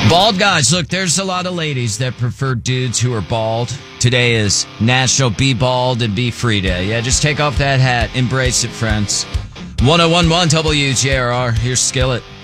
Bald guys. Look, there's a lot of ladies that prefer dudes who are bald. Today is National Be Bald and Be Free Day. Yeah, just take off that hat. Embrace it, friends. 1011 WJRR. Here's Skillet.